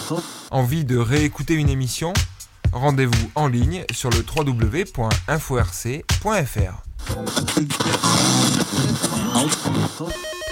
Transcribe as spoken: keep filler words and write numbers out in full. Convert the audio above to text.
Envie de réécouter une émission ? Rendez-vous en ligne sur le w w w point info r c point f r.